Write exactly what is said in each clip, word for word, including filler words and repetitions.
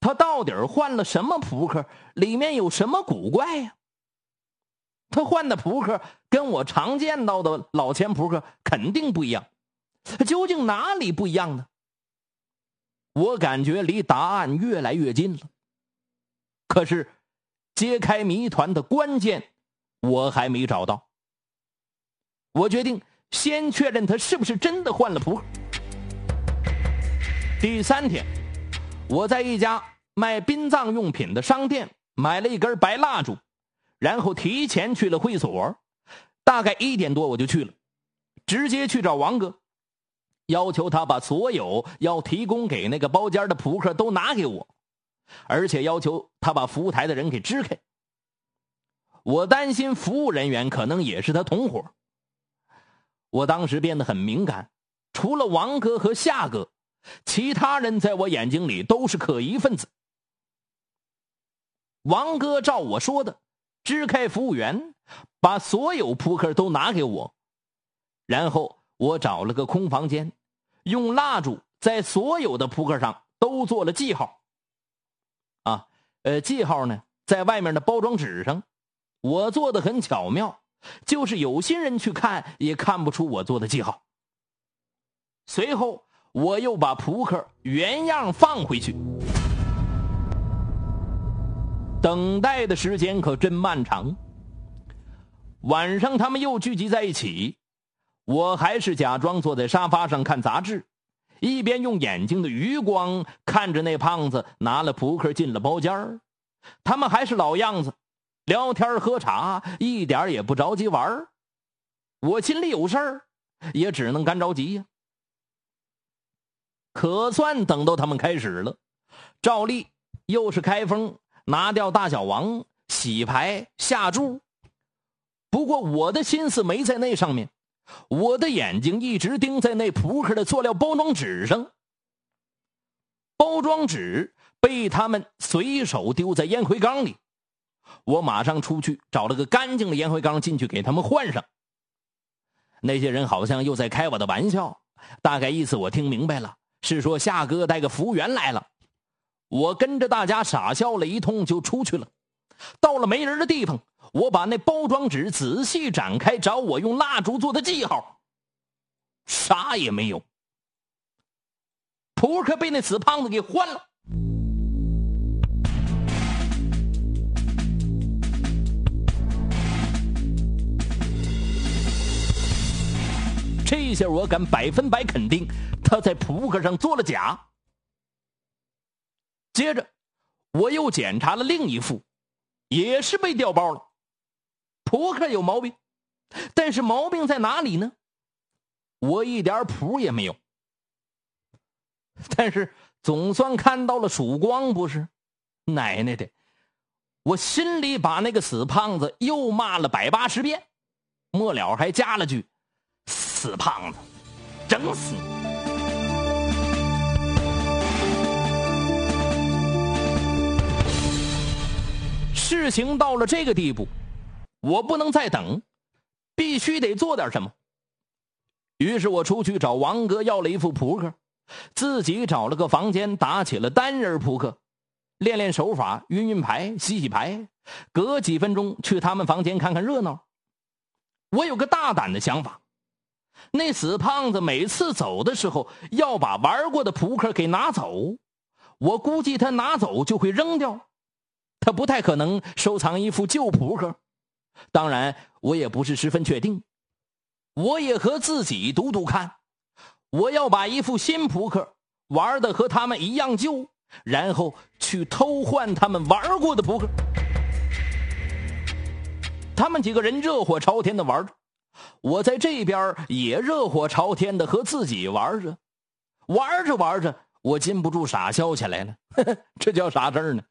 他到底换了什么扑克，里面有什么古怪呀？他换的扑克跟我常见到的老钱扑克肯定不一样，究竟哪里不一样呢？我感觉离答案越来越近了，可是揭开谜团的关键我还没找到。我决定先确认他是不是真的换了扑克。第三天，我在一家卖殡葬用品的商店买了一根白蜡烛，然后提前去了会所。大概一点多我就去了，直接去找王哥，要求他把所有要提供给那个包间的扑克都拿给我，而且要求他把服务台的人给支开。我担心服务人员可能也是他同伙。我当时变得很敏感，除了王哥和夏哥，其他人在我眼睛里都是可疑分子。王哥照我说的支开服务员，把所有扑克都拿给我，然后我找了个空房间，用蜡烛在所有的扑克上都做了记号。啊，呃，记号呢，在外面的包装纸上，我做的很巧妙，就是有心人去看也看不出我做的记号。随后我又把扑克原样放回去。等待的时间可真漫长。晚上他们又聚集在一起，我还是假装坐在沙发上看杂志，一边用眼睛的余光看着那胖子拿了扑克进了包间。他们还是老样子，聊天喝茶，一点也不着急玩。我心里有事儿，也只能干着急呀。可算等到他们开始了，照例又是开封，拿掉大小王，洗牌下注。不过我的心思没在那上面，我的眼睛一直盯在那扑克的塑料包装纸上。包装纸被他们随手丢在烟灰缸里，我马上出去找了个干净的烟灰缸进去给他们换上。那些人好像又在开我的玩笑，大概意思我听明白了，是说夏哥带个服务员来了。我跟着大家傻笑了一通就出去了。到了没人的地方，我把那包装纸仔细展开，找我用蜡烛做的记号，啥也没有。扑克被那死胖子给换了。这下我敢百分百肯定他在扑克上做了假。接着我又检查了另一副，也是被调包了。扑克有毛病，但是毛病在哪里呢？我一点谱也没有。但是总算看到了曙光，不是？奶奶的，我心里把那个死胖子又骂了百八十遍，末了还加了句：死胖子，整死你！事情到了这个地步，我不能再等，必须得做点什么。于是我出去找王哥要了一副扑克，自己找了个房间打起了单人扑克，练练手法，晕晕牌，洗洗牌，隔几分钟去他们房间看看热闹。我有个大胆的想法，那死胖子每次走的时候要把玩过的扑克给拿走，我估计他拿走就会扔掉，他不太可能收藏一副旧扑克。当然我也不是十分确定，我也和自己赌赌看，我要把一副新扑克玩的和他们一样旧，然后去偷换他们玩过的扑克。他们几个人热火朝天的玩着，我在这边也热火朝天的和自己玩着。玩着玩着，我禁不住傻笑起来了，呵呵，这叫啥事儿呢？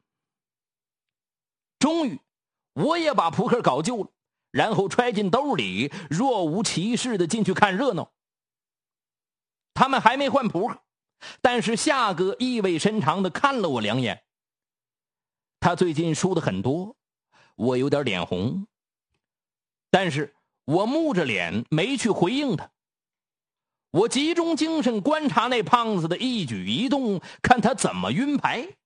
终于我也把扑克搞旧了，然后揣进兜里，若无其事的进去看热闹。他们还没换扑克，但是夏哥意味深长的看了我两眼。他最近输的很多，我有点脸红，但是我木着脸没去回应他。我集中精神观察那胖子的一举一动，看他怎么晕牌。